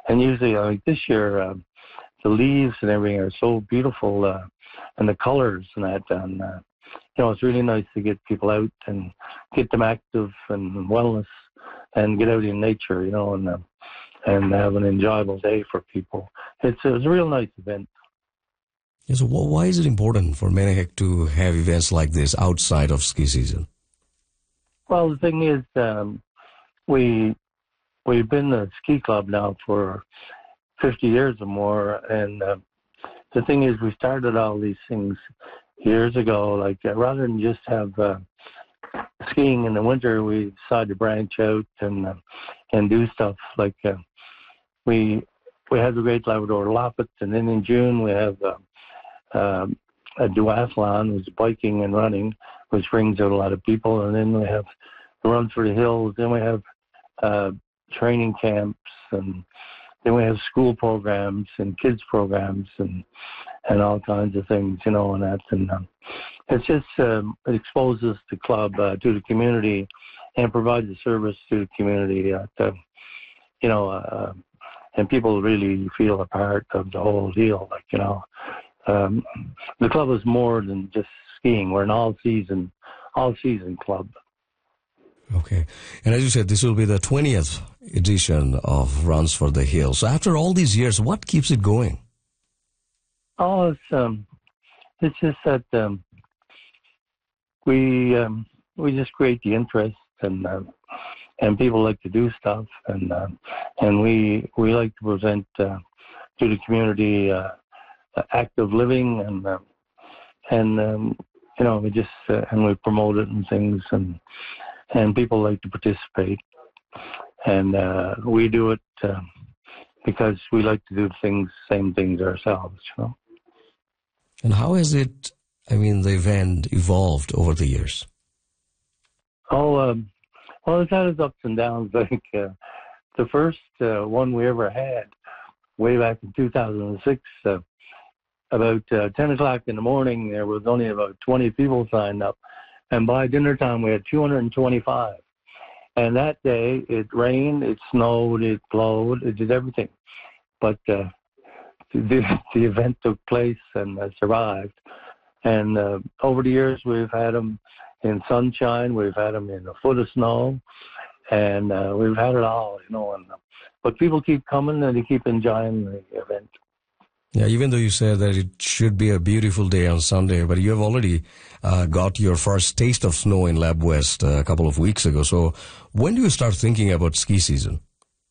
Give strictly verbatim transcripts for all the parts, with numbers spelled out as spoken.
and usually, like this year, uh, the leaves and everything are so beautiful, uh, and the colors and that, and uh, you know, it's really nice to get people out and get them active and wellness, and get out in nature, you know, and uh, and have an enjoyable day for people. It's, it's a real nice event. Yeah, so why is it important for Menehek to have events like this outside of ski season? Well, the thing is, um, we we've been a ski club now for fifty years or more, and uh, the thing is, we started all these things years ago. Like uh, rather than just have uh, skiing in the winter, we decided to branch out and uh, and do stuff like uh, we we have the Great Labrador Loppet, and then in June we have uh, um, a duathlon, which is biking and running, which brings out a lot of people, and then we have the Run for the Hills. Then we have uh, training camps, and then we have school programs and kids programs and and all kinds of things, you know, and that's and um, it's just um, it exposes the club uh, to the community and provides a service to the community that uh, you know, uh, and people really feel a part of the whole deal. Like, you know, um, the club is more than just skiing. We're an all season, all season club. Okay. And as you said, this will be the twentieth edition of Runs for the Hills. So after all these years, what keeps it going? Oh, it's, um, it's just that um, we um, we just create the interest, and uh, and people like to do stuff, and uh, and we we like to present uh, to the community uh, active living, and uh, and um, you know, we just uh, and we promote it and things, and and people like to participate, and uh, we do it uh, because we like to do things, same things ourselves, you know. And how has it, I mean, the event evolved over the years? Oh, um, well, it's had its ups and downs. Like uh, the first uh, one we ever had, way back in two thousand six, uh, about uh, ten o'clock in the morning, there was only about twenty people signed up. And by dinner time, we had two hundred twenty-five. And that day, it rained, it snowed, it blowed, it did everything. But uh, the, the event took place and uh, survived. And uh, over the years, we've had them in sunshine, we've had them in a foot of snow, and uh, we've had it all, you know. And, uh, but people keep coming and they keep enjoying the event. Yeah, even though you said that it should be a beautiful day on Sunday, but you have already uh, got your first taste of snow in Lab West uh, a couple of weeks ago. So when do you start thinking about ski season?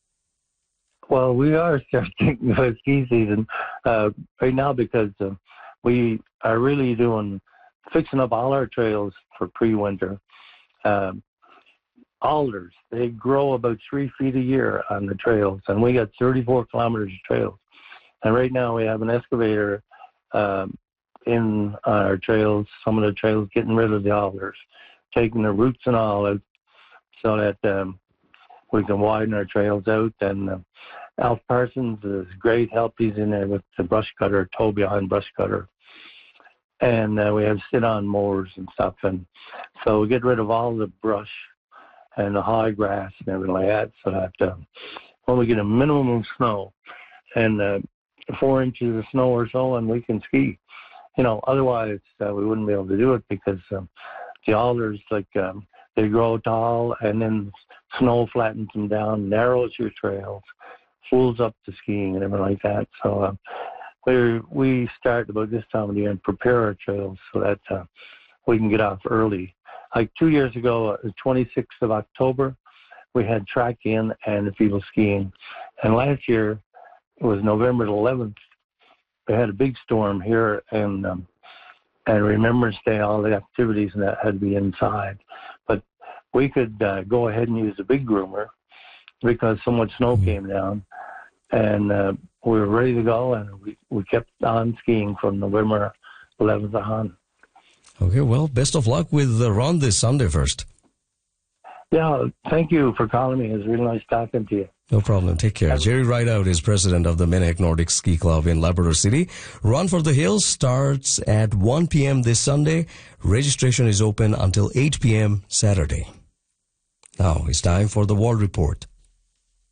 Well, we are starting thinking about ski season uh, right now because uh, we are really doing, fixing up all our trails for pre-winter. Um, alders, they grow about three feet a year on the trails, and we got thirty-four kilometers of trails. And right now we have an excavator um, in our trails, some of the trails, getting rid of the alders, taking the roots and all out so that um, we can widen our trails out. And uh, Alf Parsons is great help. He's in there with the brush cutter, tow behind brush cutter. And uh, we have sit-on mowers and stuff. And so we get rid of all the brush and the high grass and everything like that, so that uh, when we get a minimum of snow, and uh, four inches of snow or so, and we can ski. You know, otherwise uh, we wouldn't be able to do it because um, the alders, like, um, they grow tall, and then snow flattens them down, narrows your trails, fools up the skiing and everything like that. So uh, we we start about this time of the year and prepare our trails so that uh, we can get off early. Like two years ago, uh, the twenty-sixth of October, we had track in and the people skiing. And last year, it was November the eleventh. We had a big storm here, and um, and Remembrance Day, all the activities and that had to be inside. But we could uh, go ahead and use the big groomer because so much snow came down, and uh, we were ready to go, and we, we kept on skiing from November eleventh on. Okay, well, best of luck with the run this Sunday first. Yeah, thank you for calling me. It was really nice talking to you. No problem. Take care. Jerry Rideout is president of the Menehek Nordic Ski Club in Labrador City. Run for the Hills starts at one p.m. this Sunday. Registration is open until eight p.m. Saturday. Now it's time for the World Report.